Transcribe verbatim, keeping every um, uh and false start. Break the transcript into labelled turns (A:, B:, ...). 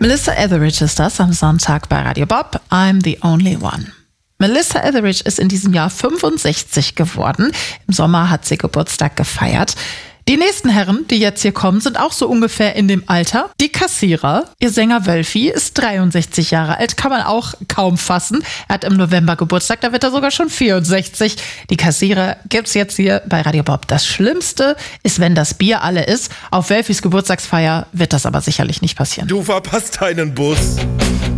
A: Melissa Etheridge ist das am Sonntag bei Radio Bob. I'm the only one. Melissa Etheridge ist in diesem Jahr fünfundsechzig geworden. Im Sommer hat sie Geburtstag gefeiert. Die nächsten Herren, die jetzt hier kommen, sind auch so ungefähr in dem Alter. Die Kassierer, ihr Sänger Wölfi, ist dreiundsechzig Jahre alt, kann man auch kaum fassen. Er hat im November Geburtstag, da wird er sogar schon vierundsechzig. Die Kassierer gibt's jetzt hier bei Radio Bob. Das Schlimmste ist, wenn das Bier alle ist. Auf Wölfis Geburtstagsfeier wird das aber sicherlich nicht passieren.
B: Du verpasst deinen Bus.